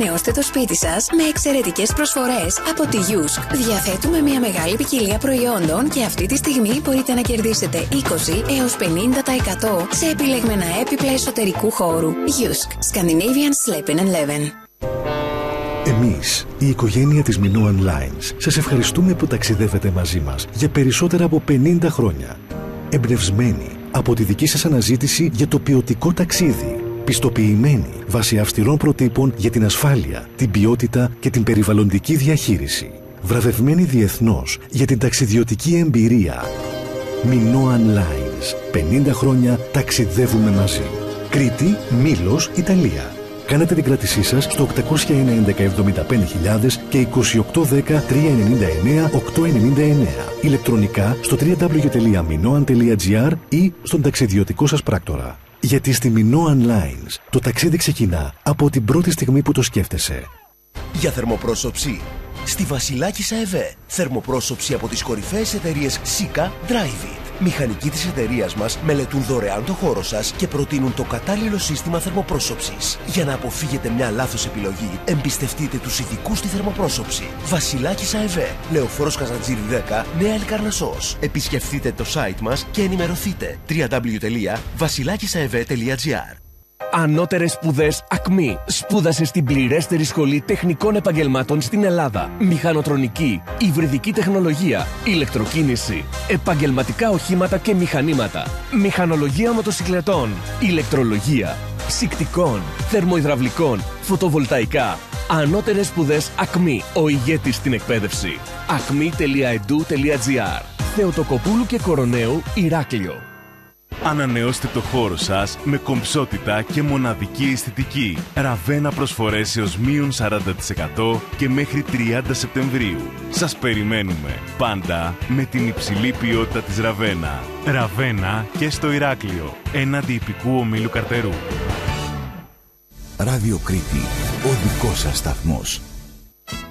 Ανανεώστε το σπίτι σας με εξαιρετικές προσφορές από τη Yusk. Διαθέτουμε μια μεγάλη ποικιλία προϊόντων και αυτή τη στιγμή μπορείτε να κερδίσετε 20 έως 50% σε επιλεγμένα έπιπλα εσωτερικού χώρου. Yusk. Scandinavian Sleeping and Leven. Εμείς, η οικογένεια της Minoan Lines, σας ευχαριστούμε που ταξιδεύετε μαζί μας για περισσότερα από 50 χρόνια. Εμπνευσμένοι από τη δική σας αναζήτηση για το ποιοτικό ταξίδι. Πιστοποιημένοι βάσει αυστηρών προτύπων για την ασφάλεια, την ποιότητα και την περιβαλλοντική διαχείριση. Βραβευμένοι διεθνώς για την ταξιδιωτική εμπειρία. Minoan Lines. 50 χρόνια ταξιδεύουμε μαζί. Κρήτη, Μήλος, Ιταλία. Κάνετε την κράτησή σας στο 801-11-75.000 και 2810-399-899. Ηλεκτρονικά στο www.minoan.gr ή στον ταξιδιωτικό σας πράκτορα. Γιατί στη Minoan Lines το ταξίδι ξεκινά από την πρώτη στιγμή που το σκέφτεσαι. Για θερμοπρόσωψη, στη Βασιλάκισσα ΕΒΕ. Θερμοπρόσωψη από τις κορυφαίες εταιρείες Sika, Drivit. Μηχανικοί της εταιρείας μας μελετούν δωρεάν το χώρο σας και προτείνουν το κατάλληλο σύστημα θερμοπρόσωψης. Για να αποφύγετε μια λάθος επιλογή, εμπιστευτείτε τους ειδικούς στη θερμοπρόσωψη. Βασιλάκισσα ΕΒΕ, Λεωφόρος Καζαντζήρη 10, Νέα Ελκαρνασσός. Επισκεφτείτε το site μας και ενημερωθείτε. www.βασιλάκισsaev.gr. Ανώτερες σπουδές ΑΚΜΗ. Σπούδασε στην πληρέστερη σχολή τεχνικών επαγγελμάτων στην Ελλάδα. Μηχανοτρονική, υβριδική τεχνολογία, ηλεκτροκίνηση, επαγγελματικά οχήματα και μηχανήματα, μηχανολογία μοτοσικλετών, ηλεκτρολογία, ψυκτικών, θερμοϊδραυλικών, φωτοβολταϊκά. Ανώτερες σπουδές ΑΚΜΗ. Ο ηγέτης στην εκπαίδευση. acmi.edu.gr. Θεοτοκοπούλου και Κοροναίου, Ηράκλειο. Ανανεώστε το χώρο σας με κομψότητα και μοναδική αισθητική. Ραβένα προσφορές έως μείον 40% και μέχρι 30 Σεπτεμβρίου. Σας περιμένουμε πάντα με την υψηλή ποιότητα της Ραβένα. Ραβένα και στο Ηράκλειο, έναντι ιππικού ομίλου Καρτερού. Ράδιο Κρήτη, ο δικός σας σταθμός.